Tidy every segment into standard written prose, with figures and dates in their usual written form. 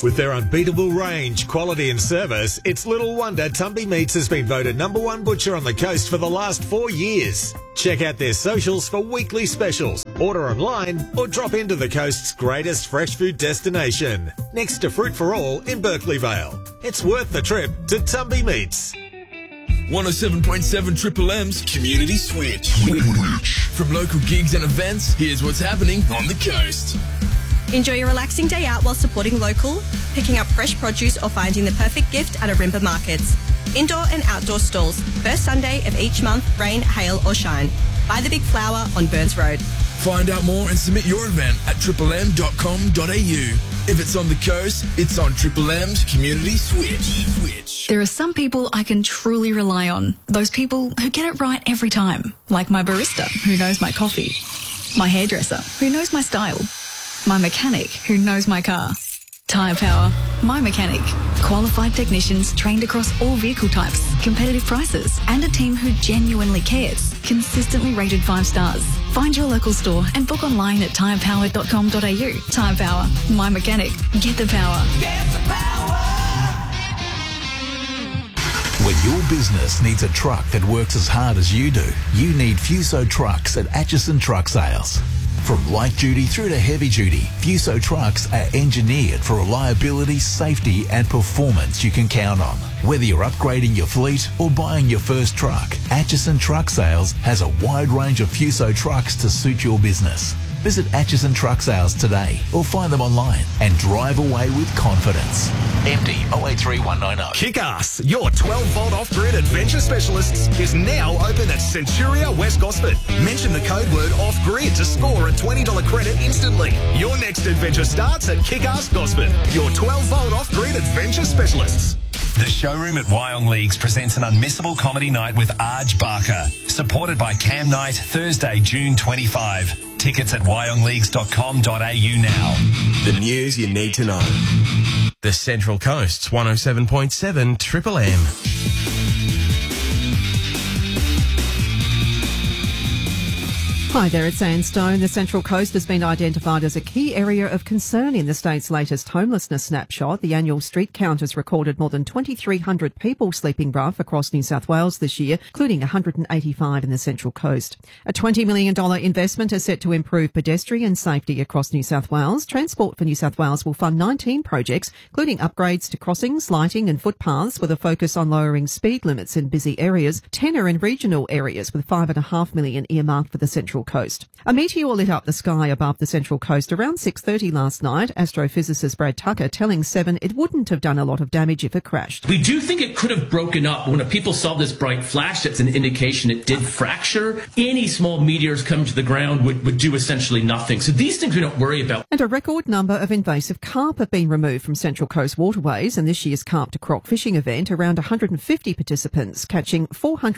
With their unbeatable range, quality and service, it's little wonder Tumby Meats has been voted #1 butcher on the coast for the last 4 years. Check out their socials for weekly specials. Order online or drop into the coast's greatest fresh food destination, next to Fruit for All in Berkeley Vale. It's worth the trip to Tumby Meats. 107.7 Triple M's Community Switch. From local gigs and events, here's what's happening on the coast. Enjoy a relaxing day out while supporting local, picking up fresh produce or finding the perfect gift at Arimba Markets. Indoor and outdoor stalls, first Sunday of each month, rain, hail or shine. Buy the big flower on Burns Road. Find out more and submit your event at triplem.com.au. If it's on the coast, it's on Triple M's Community Switch. There are some people I can truly rely on. Those people who get it right every time. Like my barista, who knows my coffee. My hairdresser, who knows my style. My mechanic, who knows my car. Tyre Power, my mechanic. Qualified technicians trained across all vehicle types, competitive prices, and a team who genuinely cares. Consistently rated 5 stars. Find your local store and book online at tyrepower.com.au. Tyre Power, my mechanic. Get the power. Get the power. When your business needs a truck that works as hard as you do, you need Fuso trucks at Atchison Truck Sales. From light duty through to heavy duty, Fuso trucks are engineered for reliability, safety and performance you can count on. Whether you're upgrading your fleet or buying your first truck, Atchison Truck Sales has a wide range of Fuso trucks to suit your business. Visit Atchison Truck Sales today or find them online and drive away with confidence. MD 083190. Kick-Ass, your 12-volt off-grid adventure specialists, is now open at Centuria West Gosford. Mention the code word off-grid to score a $20 credit instantly. Your next adventure starts at Kick-Ass Gosford, your 12-volt off-grid adventure specialists. The Showroom at Wyong Leagues presents an unmissable comedy night with Arj Barker, supported by Cam Night, Thursday, June 25. Tickets at wyongleagues.com.au now. The news you need to know. The Central Coast's 107.7 Triple M. Hi there, it's Sandstone. The Central Coast has been identified as a key area of concern in the state's latest homelessness snapshot. The annual street count has recorded more than 2,300 people sleeping rough across New South Wales this year, including 185 in the Central Coast. A $20 million investment is set to improve pedestrian safety across New South Wales. Transport for New South Wales will fund 19 projects, including upgrades to crossings, lighting and footpaths with a focus on lowering speed limits in busy areas, 10 are in regional areas with $5.5 million earmarked for the Central Coast. A meteor lit up the sky above the Central Coast around 6:30 last night. Astrophysicist Brad Tucker telling Seven it wouldn't have done a lot of damage if it crashed. We do think it could have broken up. When people saw this bright flash, that's an indication it did fracture. Any small meteors coming to the ground would do essentially nothing. So these things we don't worry about. And a record number of invasive carp have been removed from Central Coast waterways, and this year's Carp to Croc fishing event, around 150 participants catching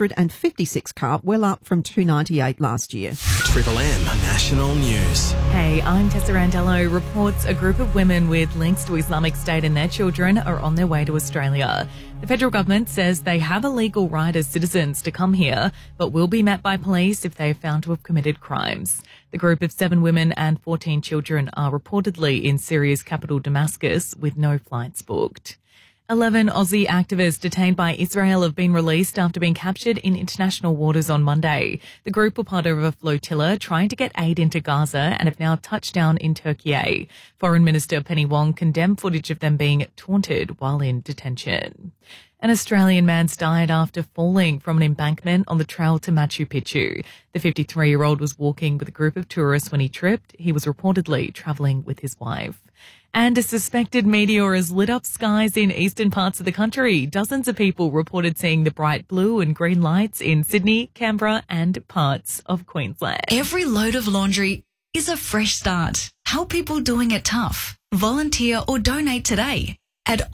456 carp, well up from 298 last year. Triple M National News. Hey, I'm Tessa Randello. Reports a group of women with links to Islamic State and their children are on their way to Australia. The federal government says they have a legal right as citizens to come here, but will be met by police if they are found to have committed crimes. The group of 7 women and 14 children are reportedly in Syria's capital Damascus with no flights booked. 11 Aussie activists detained by Israel have been released after being captured in international waters on Monday. The group were part of a flotilla trying to get aid into Gaza and have now touched down in Turkey. Foreign Minister Penny Wong condemned footage of them being taunted while in detention. An Australian man's died after falling from an embankment on the trail to Machu Picchu. The 53-year-old was walking with a group of tourists when he tripped. He was reportedly travelling with his wife. And a suspected meteor has lit up skies in eastern parts of the country. Dozens of people reported seeing the bright blue and green lights in Sydney, Canberra and parts of Queensland. Every load of laundry is a fresh start. Help people doing it tough. Volunteer or donate today at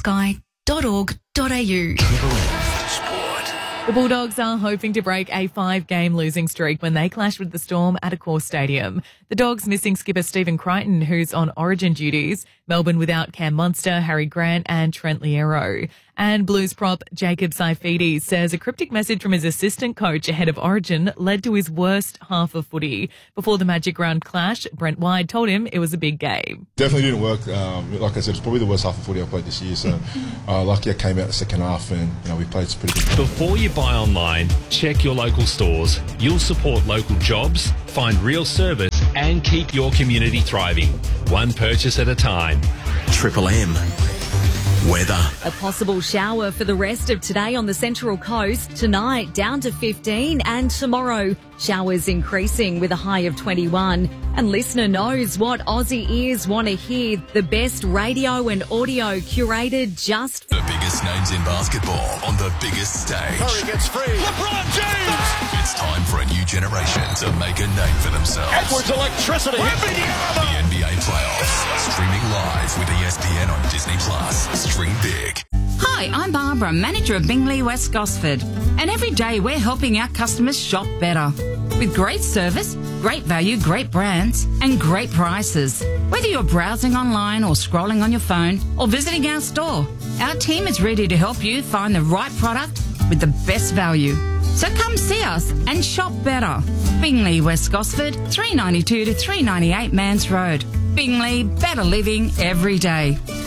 orangesky.org.au. The Bulldogs are hoping to break a 5-game losing streak when they clash with the Storm at Accor Stadium. The Dogs missing skipper Stephen Crichton, who's on Origin duties, Melbourne without Cam Munster, Harry Grant and Trent Liero. And Blues prop Jacob Saifidi says a cryptic message from his assistant coach ahead of Origin led to his worst half of footy. Before the Magic Round clash, Brent Wide told him it was a big game. Definitely didn't work. Like I said, it's probably the worst half of footy I've played this year. So lucky I came out the second half and we played some pretty good. Before you buy online, check your local stores. You'll support local jobs, find real service and keep your community thriving. One purchase at a time. Triple M. Weather. A possible shower for the rest of today on the Central Coast. Tonight down to 15 and tomorrow showers increasing with a high of 21. And listener knows what Aussie ears want to hear. The best radio and audio curated just the biggest names in basketball on the biggest stage. Curry gets free. LeBron James! It's time for a new generation to make a name for themselves. Edwards electricity. The NBA playoffs. Streaming live with ESPN on Disney+. Stream big. Hi, I'm Barbara, manager of Bingley West Gosford. And every day we're helping our customers shop better. With great service, great value, great brands, and great prices. Whether you're browsing online or scrolling on your phone or visiting our store, our team is ready to help you find the right product with the best value. So come see us and shop better. Bingley West Gosford, 392 to 398 Mans Road. Bingley, better living every day.